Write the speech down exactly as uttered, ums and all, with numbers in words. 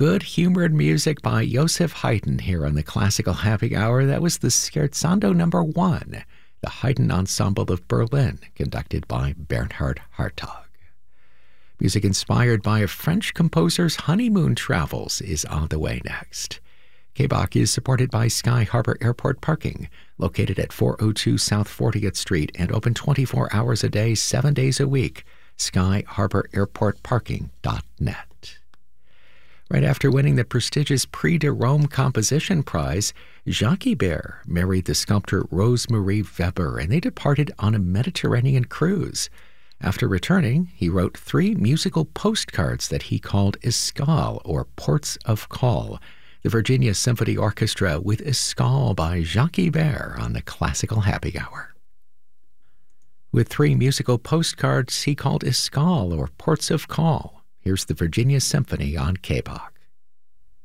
Good-humored music by Joseph Haydn here on the Classical Happy Hour. That was the Scherzando number one, the Haydn Ensemble of Berlin, conducted by Bernhard Hartog. Music inspired by a French composer's honeymoon travels is on the way next. K B O C is supported by Sky Harbor Airport Parking, located at four oh two South fortieth Street and open twenty-four hours a day, seven days a week. sky harbor airport parking dot net. Right after winning the prestigious Prix de Rome Composition Prize, Jacques Ibert married the sculptor Rose-Marie Weber, and they departed on a Mediterranean cruise. After returning, he wrote three musical postcards that he called Escale, or Ports of Call. The Virginia Symphony Orchestra with Escale by Jacques Ibert on the Classical Happy Hour. With three musical postcards he called Escale, or Ports of Call, here's the Virginia Symphony on K B O C.